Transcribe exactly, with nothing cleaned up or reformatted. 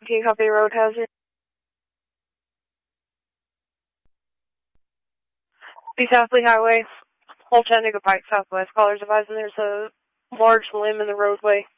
Can you copy road hazard? East Athlete Highway, Old Chattanooga Pike Southwest. Callers advising there's a large limb in the roadway.